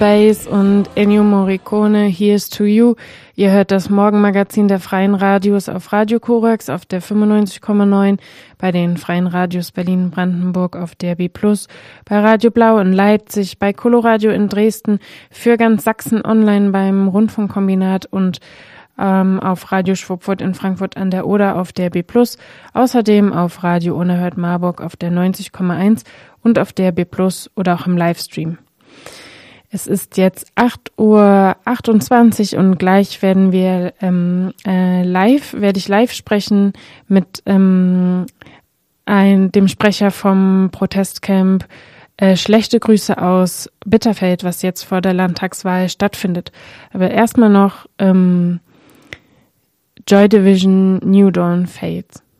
Space und Ennio Morricone, Here's to You. Ihr hört das Morgenmagazin der Freien Radios auf Radio Korax auf der 95,9, bei den Freien Radios Berlin-Brandenburg auf DRB+, bei Radio Blau in Leipzig, bei Coloradio in Dresden, für ganz Sachsen online beim Rundfunkkombinat und auf Radio Schwupfurt in Frankfurt an der Oder auf DRB+, außerdem auf Radio Unerhört Marburg auf der 90,1 und auf DRB+ oder auch im Livestream. Es ist jetzt 8:28 Uhr und gleich werde ich live sprechen mit dem Sprecher vom Protestcamp Schlechte Grüße aus Bitterfeld, was jetzt vor der Landtagswahl stattfindet. Aber erstmal noch Joy Division New Dawn Fades.